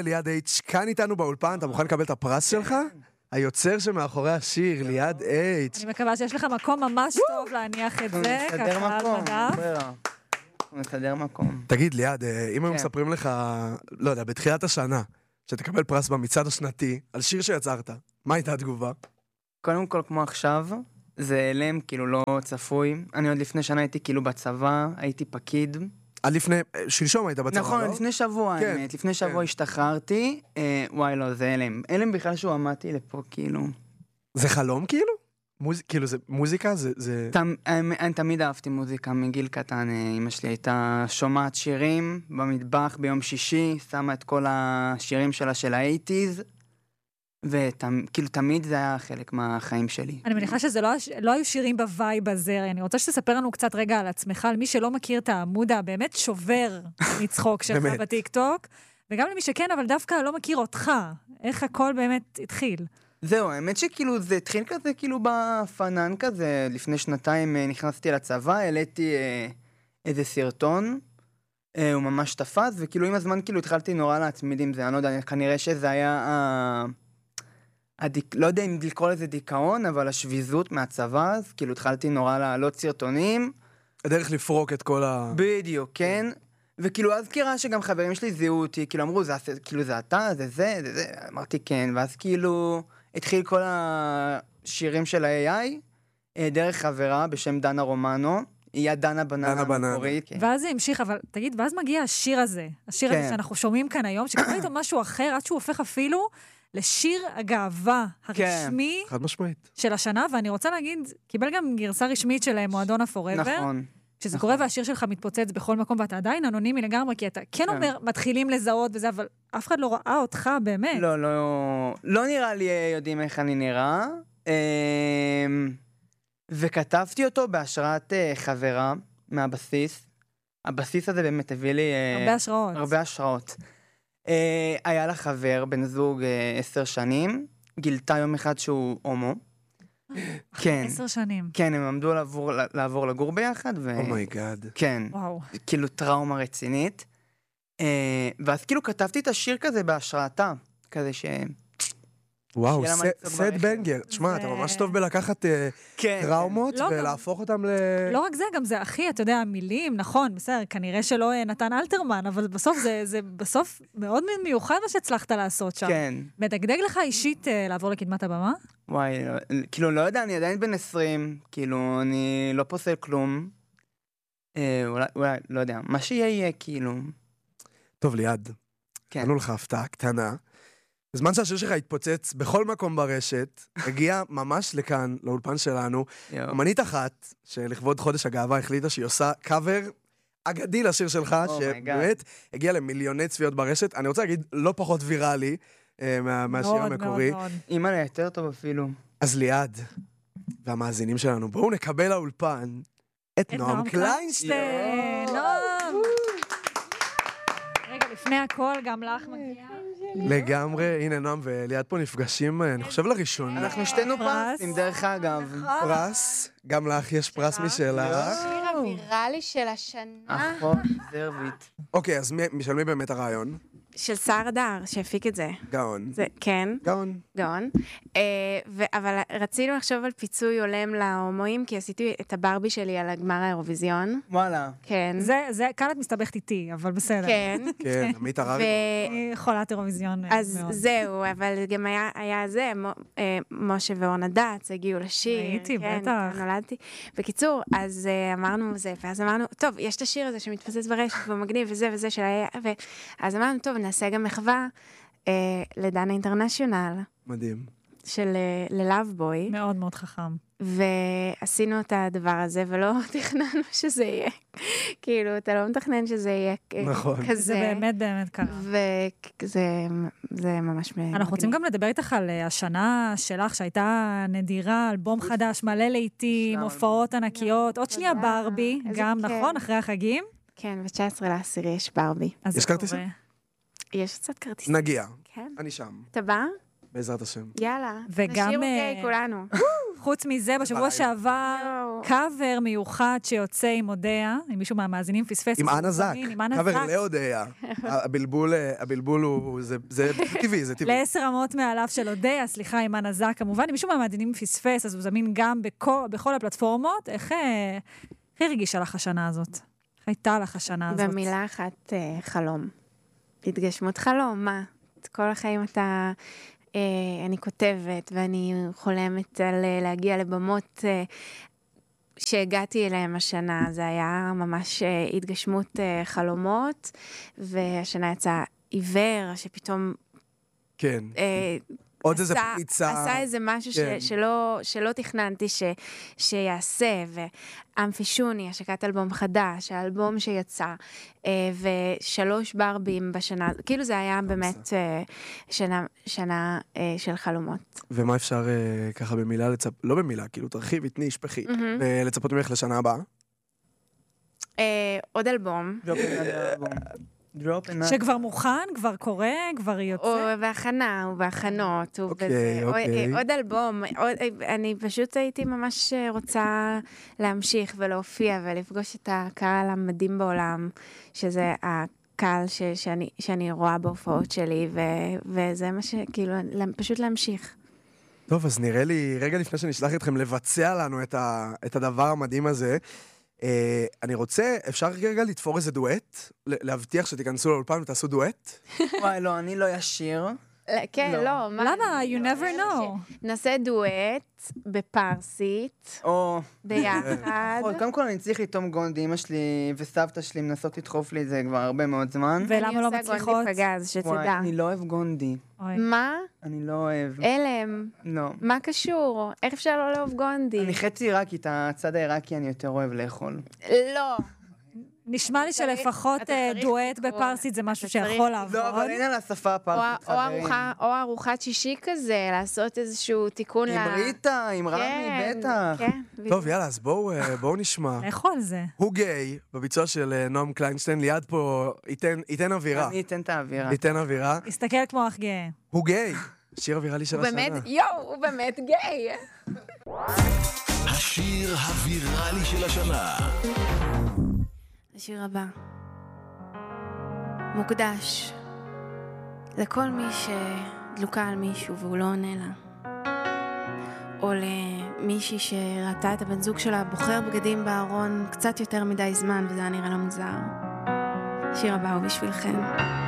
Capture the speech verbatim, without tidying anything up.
ליעד אייץ' כאן איתנו באולפן, אתה מוכן לקבל את הפרס שלך? היוצר שמאחורי השיר, ליעד אייץ'. אני מקווה שיש לך מקום ממש טוב להניח את זה, ככה על מדף. הוא מסדר מקום. תגיד, ליעד, אם היו מספרים לך, לא יודע, בתחילת השנה, שתקבל פרס במצעד השנתי, על שיר שיצרת, מה הייתה התגובה? קודם כל, כמו עכשיו, זה אלם, כאילו לא צפוי. אני עוד לפני שנה הייתי כאילו בצבא, הייתי פקיד. עד לפני, שלשום היית בצבא, נכון, לא? לפני שבוע, כן, האמת. לפני שבוע כן. השתחררתי. אה, וואי, לא, זה אלם. אלם בכלל שהוא עמדתי לפה, כאילו. זה חלום, כאילו? מוז... כאילו, זה מוזיקה? זה... זה... תמ... אני, אני תמיד אהבתי מוזיקה מגיל קטן. אמא שלי הייתה שומעת שירים במטבח ביום שישי, שמה את כל השירים שלה של האייטיז, וכאילו תמיד זה היה חלק מהחיים שלי. אני מניחה שזה לא, לא היו שירים בווייב הזה, אני רוצה שתספר לנו קצת רגע על עצמך, על מי שלא מכיר את העמוד הבאמת שובר מצחוק שלך בטיקטוק, וגם למי שכן, אבל דווקא לא מכיר אותך, איך הכל באמת התחיל. זהו, האמת שכאילו זה התחיל כזה כאילו בפנן כזה, לפני שנתיים נכנסתי לצבא, העליתי אה, איזה סרטון, אה, הוא ממש תפס, וכאילו עם הזמן כאילו התחלתי נורא להצמיד עם זה, אני לא יודע, כנראה שזה היה, אה, הדיק, לא יודע אם לקרוא לזה דיכאון, אבל השביזות מהצבא, אז כאילו התחלתי נורא להעלות סרטונים. הדרך לפרוק את כל ה... בדיוק, כן. וכאילו אז קרה שגם חברים שלי זיהו אותי, כאילו אמרו, זה, כאילו זה אתה, זה זה, זה זה, אמרתי כן, ואז כאילו התחיל כל השירים של ה-איי איי, דרך חברה בשם דנה רומנו, היא הדנה בננה המקורית. ואז זה המשיך, אבל תגיד, ואז מגיע השיר הזה, השיר הזה שאנחנו שומעים כאן היום, שקורא איתו משהו אחר, עד שהוא הופך אפילו לשיר הגאווה הרשמי של השנה, ואני רוצה להגיד, קיבל גם גרסה רשמית של מועדון הפורבר. נכון. כשזה קורה והשיר שלך מתפוצץ בכל מקום, ואתה עדיין אנונימי לגמרי, כי אתה כן אומר, מתחילים לזהות וזה, אבל אף אחד לא ראה אותך באמת. לא, לא, לא נראה לי יודעים איך אני נראה. וכתבתי אותו בהשראת חברה מהבסיס. הבסיס הזה באמת הביא לי... הרבה השראות. הרבה השראות. היה לה חבר, בן זוג עשר שנים, גילתה יום אחד שהוא הומו. כן. עשר שנים. כן, הם עמדו לעבור, לעבור לגור ביחד, ו... אומייגאד. כן. וואו. כאילו טראומה רצינית. ואז כאילו כתבתי את השיר כזה בהשראתה, כזה ש... וואו, סד בנגר. תשמע, אתה ממש טוב בלקחת טראומות ולהפוך אותם ל... לא רק זה, גם זה הכי, אתה יודע, המילים, נכון, בסדר, כנראה שלא נתן אלתרמן, אבל בסוף זה בסוף מאוד מיוחד מה שהצלחת לעשות שם. כן. מדגדג לך אישית לעבור לקדמת הבמה? וואי, כאילו לא יודע, אני עדיין בן עשרים, כאילו אני לא פוסל כלום. אולי, לא יודע, מה שיהיה יהיה, כאילו. טוב, ליעד. כן. ענו לך הפתעה קטנה. בזמן שהשיר שלך התפוצץ בכל מקום ברשת, הגיע ממש לכאן, לאולפן שלנו, אמנית אחת, שלכבוד חודש הגאווה החליטה שהיא עושה קאבר אגדי לשיר שלך, שבאמת הגיע למיליוני צפיות ברשת. אני רוצה להגיד, לא פחות ויראלי מהשיר המקורי. אימא לי יותר טוב אפילו. אז ליעד, והמאזינים שלנו, בואו נקבל לאולפן את נועם קליינשטיין. נועם! רגע, לפני הכל, גם לך מגיע. לגמרי, הנה נועם וליעד פה נפגשים, אני חושב לראשון. אנחנו שתינו פרסים, דרך אגב. פרס, גם לך יש פרס משלך. השיר הוויראלי של השנה. אחות זרבית. אוקיי, אז של מי באמת הרעיון? של סער הדר, שהפיק את זה. גאון. זה, כן. גאון. גאון. אה, ו- אבל רצינו לחשוב על פיצוי הולם להומואים, כי עשיתי את הברבי שלי על הגמר האירוויזיון. וואלה. כן. זה, זה, כאן את מסתבכת איתי, אבל בסדר. כן. כן, עמית הררי. אני חולת אירוויזיון מאוד. אז זהו, אבל גם היה, היה זה, משה ואורנה דץ הגיעו לשיר. הייתי, כן, בטח. נולדתי. בקיצור, אז אמרנו זה, ואז אמרנו, טוב, יש את השיר הזה שמתפסס ברשת, ומגניב, וזה וזה של היה, ואז אמרנו, טוב, נעשה גם מחווה אה, לדנה אינטרנשיונל. מדהים. של ללאבבוי. מאוד מאוד חכם. ועשינו את הדבר הזה, ולא תכננו שזה יהיה. כאילו, אתה לא מתכנן שזה יהיה נכון. כזה. זה באמת באמת קרה. וזה זה ממש מגניב. אנחנו רוצים גם לדבר איתך על השנה שלך, שהייתה נדירה, אלבום חדש, מלא לעיתים, הופעות ענקיות, עוד שנייה ברבי, גם נכון, אחרי החגים. כן, ב-תשעה עשר לעשירי יש ברבי. יש כרטיסים? יש קצת כרטיסים. נגיע. כן. אני שם. אתה בא? בעזרת השם. יאללה. וגם... נשאיר אוקיי, כולנו. חוץ מזה, בשבוע שעבר, קאבר מיוחד שיוצא עם אודיה, אם מישהו מהמאזינים פספס. עם אנה זק, קאבר לאודיה. הבלבול הוא, זה טבעי, זה טבעי. לעשר רמות מעליו של אודיה, סליחה, עם אנה זק, כמובן, אם מישהו מהמאזינים פספס, אז הוא זמין גם בכל הפלטפורמות. איך הרגישה לך השנה הזאת? איך הייתה לך השנה הזאת? במילה אחת, חלום. התגשמות חלום, מה? את כל החיים אתה... אני כותבת ואני חולמת על להגיע לבמות שהגעתי אליהם השנה. זה היה ממש התגשמות חלומות, והשנה יצא עיוור שפתאום... כן. עוד איזה פריצה. עשה איזה משהו כן. ש, שלא, שלא תכננתי ש, שיעשה, ואמפי שוני, השקת אלבום חדש, האלבום שיצא, ושלוש ברבים בשנה, כאילו זה היה באמת שנה, שנה של חלומות. ומה אפשר ככה במילה, לצפ... לא במילה, כאילו תרחיבי, תני, שפחי, mm-hmm. ולצפות ממך לשנה הבאה? עוד אלבום. שכבר מוכן, כבר קורה, כבר יוצא. הוא בהכנה, הוא בהכנות, הוא בזה. עוד אלבום, אני פשוט הייתי ממש רוצה להמשיך ולהופיע ולפגוש את הקהל המדהים בעולם, שזה הקהל שאני רואה בהופעות שלי, וזה מה שכאילו, פשוט להמשיך. טוב, אז נראה לי, רגע לפני שנשלח אתכם לבצע לנו את הדבר המדהים הזה, Uh, אני רוצה, אפשר רגע לתפור איזה דואט? להבטיח שתיכנסו לאולפן ותעשו דואט? וואי, לא, אני לא ישיר. כן, לא. למה? You never know. נעשה דואט בפרסית, ביחד. קודם כל אני צריך לתום גונדי, אמא שלי וסבתא שלי מנסות לדחוף לי את זה כבר הרבה מאוד זמן. ולמה לא מצליחות? גונדי פגז, שתדע. אני לא אוהב גונדי. מה? אני לא אוהב. אלם. לא. מה קשור? איך אפשר לא לאהוב גונדי? אני חצי עיראקי, את הצד העיראקי אני יותר אוהב לאכול. לא. נשמע לי שלפחות דואט בפרסית זה משהו שיכול לעבוד. לא, אבל אין על השפה הפרסית, חברים. או ארוחת שישי כזה, לעשות איזשהו תיקון ל... עם ריטה, עם רמי, בטח. טוב, יאללה, אז בואו נשמע. איך על זה? הוא גיי, בביצוע של נועם קליינשטיין, ליד פה, ייתן אווירה. אני אתן את האווירה. ייתן אווירה. הסתכל כמו אח גיי. הוא גיי. שיר אווירלי של השנה. יואו, הוא באמת גיי. השיר הווירלי של השנה. השיר הבא מוקדש לכל מי שדלוקה על מישהו והוא לא עונה לה, או למישהי שראתה את הבן זוג שלה בוחר בגדים בארון קצת יותר מדי זמן וזה היה נראה לה מוזר. השיר הבא הוא בשבילכם.